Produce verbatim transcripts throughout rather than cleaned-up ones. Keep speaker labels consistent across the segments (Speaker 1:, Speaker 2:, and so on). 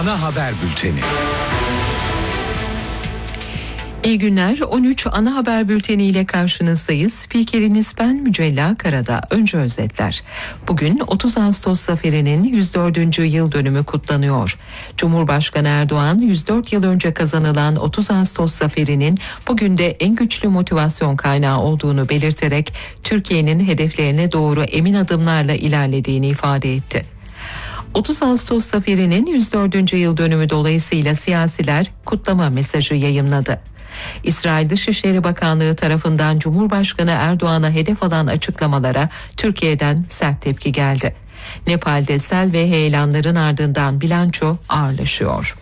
Speaker 1: Ana haber bülteni.
Speaker 2: İyi günler. on üç ana haber bülteni ile karşınızdayız. Spikeriniz ben Mücella Karada. Önce özetler. Bugün otuz Ağustos zaferinin yüz dördüncü yıl dönümü kutlanıyor. Cumhurbaşkanı Erdoğan yüz dört yıl önce kazanılan otuz Ağustos zaferinin bugün de en güçlü motivasyon kaynağı olduğunu belirterek Türkiye'nin hedeflerine doğru emin adımlarla ilerlediğini ifade etti. otuz Ağustos zaferinin yüz dördüncü yıl dönümü dolayısıyla siyasiler kutlama mesajı yayımladı. İsrail Dışişleri Bakanlığı tarafından Cumhurbaşkanı Erdoğan'a hedef alan açıklamalara Türkiye'den sert tepki geldi. Nepal'de sel ve heyelanların ardından bilanço ağırlaşıyor.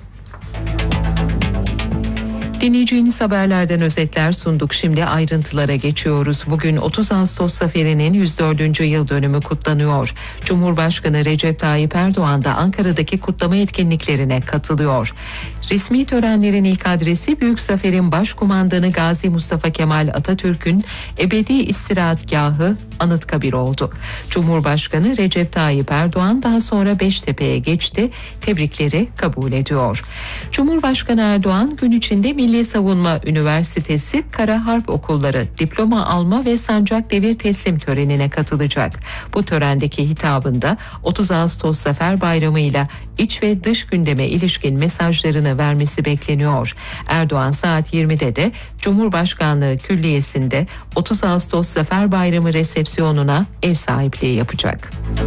Speaker 2: Dinleyeceğiniz haberlerden özetler sunduk. Şimdi ayrıntılara geçiyoruz. Bugün otuz Ağustos zaferinin yüz dördüncü yıl dönümü kutlanıyor. Cumhurbaşkanı Recep Tayyip Erdoğan da Ankara'daki kutlama etkinliklerine katılıyor. Resmi törenlerin ilk adresi Büyük Zafer'in Başkumandanı Gazi Mustafa Kemal Atatürk'ün ebedi istirahatgahı Anıtkabir oldu. Cumhurbaşkanı Recep Tayyip Erdoğan daha sonra Beştepe'ye geçti. Tebrikleri kabul ediyor. Cumhurbaşkanı Erdoğan gün içinde Milli Savunma Üniversitesi Kara Harp Okulları diploma alma ve sancak devir teslim törenine katılacak. Bu törendeki hitabında otuz Ağustos Zafer Bayramı ile iç ve dış gündeme ilişkin mesajlarını vermesi bekleniyor. Erdoğan saat yirmide de Cumhurbaşkanlığı Külliyesi'nde otuz Ağustos Zafer Bayramı resepsiyonuna ev sahipliği yapacak.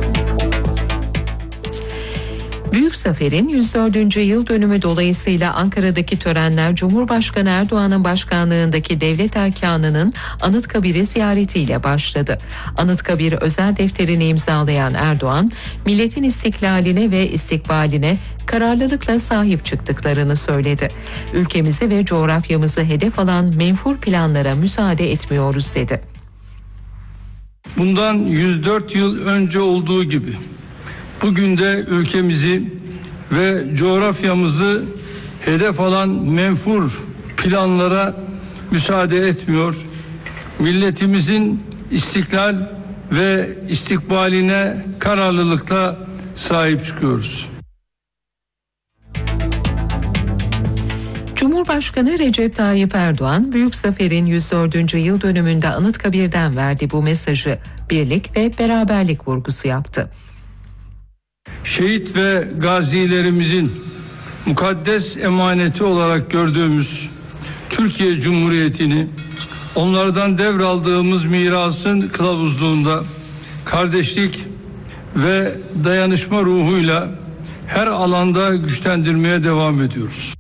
Speaker 2: Büyük Zafer'in yüz dördüncü yıl dönümü dolayısıyla Ankara'daki törenler Cumhurbaşkanı Erdoğan'ın başkanlığındaki devlet erkanının Anıtkabir'i ziyaretiyle başladı. Anıtkabir özel defterini imzalayan Erdoğan, milletin istiklaline ve istikbaline kararlılıkla sahip çıktıklarını söyledi. Ülkemizi ve coğrafyamızı hedef alan menfur planlara müsaade etmiyoruz dedi.
Speaker 3: Bundan yüz dört yıl önce olduğu gibi bugün de ülkemizi ve coğrafyamızı hedef alan menfur planlara müsaade etmiyor. Milletimizin istiklal ve istikbaline kararlılıkla sahip çıkıyoruz.
Speaker 2: Cumhurbaşkanı Recep Tayyip Erdoğan, Büyük Zafer'in yüz dördüncü yıl dönümünde Anıtkabir'den verdiği bu mesajı birlik ve beraberlik vurgusu yaptı.
Speaker 3: Şehit ve gazilerimizin mukaddes emaneti olarak gördüğümüz Türkiye Cumhuriyeti'ni onlardan devraldığımız mirasın kılavuzluğunda kardeşlik ve dayanışma ruhuyla her alanda güçlendirmeye devam ediyoruz.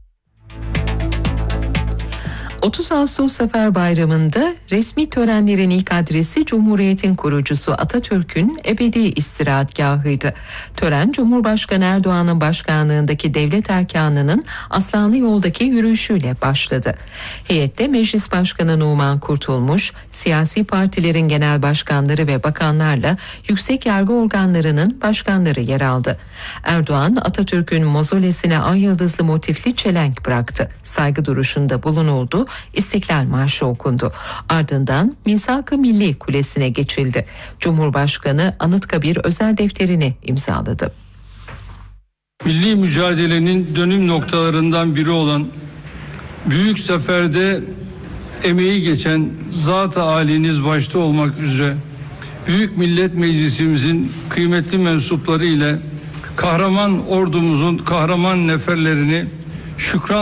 Speaker 2: otuz Ağustos Zafer Bayramı'nda resmi törenlerin ilk adresi Cumhuriyet'in kurucusu Atatürk'ün ebedi istirahatgahıydı. Tören Cumhurbaşkanı Erdoğan'ın başkanlığındaki devlet erkanının Aslanlı Yol'daki yürüyüşüyle başladı. Heyette Meclis Başkanı Numan Kurtulmuş, siyasi partilerin genel başkanları ve bakanlarla yüksek yargı organlarının başkanları yer aldı. Erdoğan, Atatürk'ün mozolesine ay yıldızlı motifli çelenk bıraktı. Saygı duruşunda bulunuldu. İstiklal Marşı okundu. Ardından Misak-ı Milli Kulesi'ne geçildi. Cumhurbaşkanı Anıtkabir özel defterini imzaladı.
Speaker 3: Milli mücadelenin dönüm noktalarından biri olan Büyük Zafer'de emeği geçen zat-ı âliniz başta olmak üzere Büyük Millet Meclisimizin kıymetli mensupları ile kahraman ordumuzun kahraman neferlerini şükran